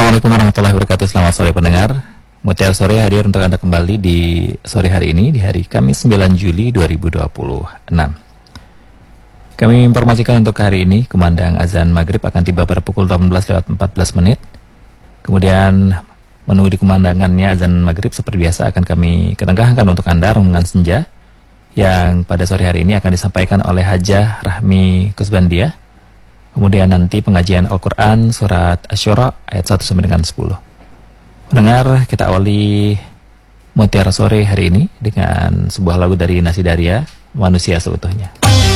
Assalamualaikum warahmatullahi wabarakatuh. Selamat sore pendengar. Mutiara Sore hadir untuk Anda kembali di sore hari ini, di hari Kamis 9 Juli 2026. Kami informasikan untuk hari ini, kumandang azan maghrib akan tiba pada pukul 18:14 menit. Kemudian menunggu dikumandangkannya azan maghrib seperti biasa akan kami ketengahkan untuk Anda renungan senja yang pada sore hari ini akan disampaikan oleh Hajah Rahmi Kusbandia. Kemudian nanti pengajian Al-Quran surat Asy-Syura ayat 1 sampai dengan 10. Pendengar, kita awali Mutiara Sore hari ini dengan sebuah lagu dari Nasi Daria, Manusia Seutuhnya.